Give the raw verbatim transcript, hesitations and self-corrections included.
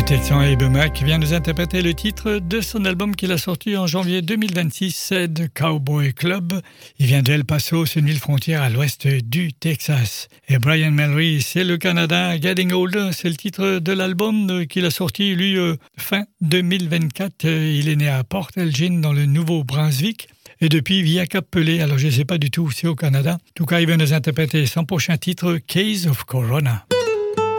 Texan Abe Mack vient nous interpréter le titre de son album qu'il a sorti en janvier deux mille vingt-six, c'est The Cowboy Club. Il vient de El Paso, c'est une ville frontière à l'ouest du Texas. Et Brian Mallory, c'est le Canada. Getting Older, c'est le titre de l'album qu'il a sorti, lui, euh, fin deux mille vingt-quatre. Il est né à Port Elgin, dans le Nouveau-Brunswick. Et depuis, il vit à Cap-Pelé. Alors, je ne sais pas du tout où c'est au Canada. En tout cas, il va nous interpréter son prochain titre, Case of Corona.